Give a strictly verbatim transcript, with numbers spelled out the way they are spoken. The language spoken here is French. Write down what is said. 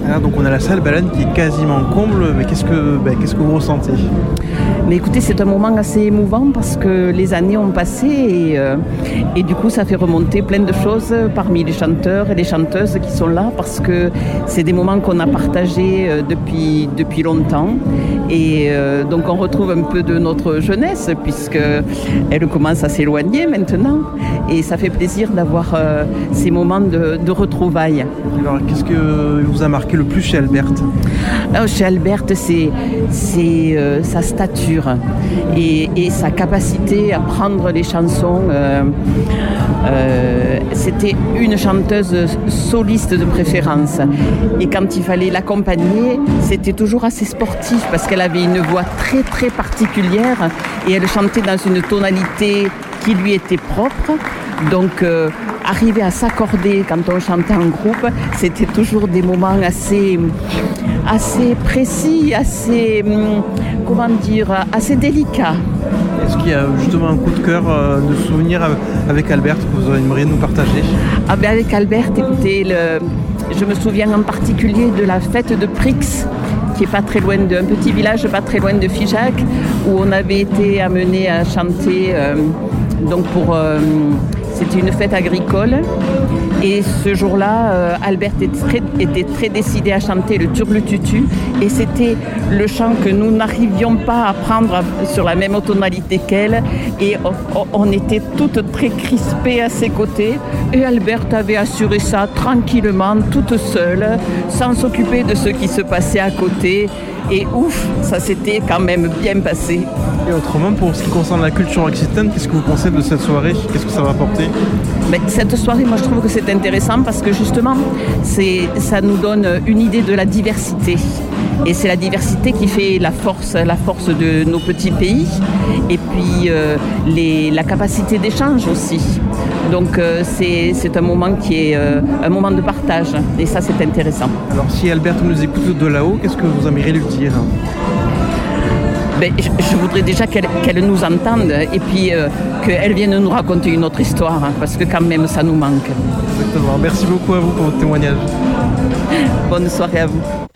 Alors, donc on a la salle Baleine qui est quasiment comble, mais qu'est-ce que, ben, qu'est-ce que vous ressentez? Mais écoutez, c'est un moment assez émouvant parce que les années ont passé et, euh, et du coup ça fait remonter plein de choses parmi les chanteurs et les chanteuses qui sont là parce que c'est des moments qu'on a partagés euh, depuis, depuis longtemps et euh, donc on retrouve un peu de notre jeunesse puisqu'elle commence à s'éloigner maintenant et ça fait plaisir d'avoir euh, ces moments de, de retrouvailles. Alors qu'est-ce que vous a marqué le plus chez Alberte? Alors, chez Alberte, c'est, c'est euh, sa stature et, et sa capacité à prendre les chansons. Euh, euh, c'était une chanteuse soliste de préférence. Et quand il fallait l'accompagner, c'était toujours assez sportif parce qu'elle avait une voix très très particulière et elle chantait dans une tonalité qui lui était propre. Donc, euh, arriver à s'accorder quand on chantait en groupe, c'était toujours des moments assez, assez précis, assez, comment dire, assez délicats. Est-ce qu'il y a justement un coup de cœur, euh, de souvenir avec Alberte que vous aimeriez nous partager? Ah ben avec Alberte, écoutez, le, je me souviens en particulier de la fête de Prix, qui est pas très loin d'un petit village, pas très loin de Figeac, où on avait été amené à chanter, euh, donc pour... Euh, C'était une fête agricole et ce jour-là, euh, Alberte était très, était très décidée à chanter le Turlututu et c'était le chant que nous n'arrivions pas à prendre sur la même tonalité qu'elle et on, on était toutes très crispées à ses côtés et Alberte avait assuré ça tranquillement, toute seule, sans s'occuper de ce qui se passait à côté. Et ouf, ça s'était quand même bien passé. Et autrement, pour ce qui concerne la culture occitane, qu'est-ce que vous pensez de cette soirée? Qu'est-ce que ça va apporter? Ben, cette soirée, moi je trouve que c'est intéressant parce que justement, c'est, ça nous donne une idée de la diversité. Et c'est la diversité qui fait la force, la force de nos petits pays. Et puis euh, les, la capacité d'échange aussi. Donc euh, c'est, c'est un moment qui est euh, un moment de partage. Et ça, c'est intéressant. Alors si Alberte nous écoute de là-haut, qu'est-ce que vous aimeriez lui dire? Ben, je, je voudrais déjà qu'elle, qu'elle nous entende et puis euh, qu'elle vienne nous raconter une autre histoire, hein, parce que quand même ça nous manque. Exactement. Merci beaucoup à vous pour votre témoignage. Bonne soirée à vous.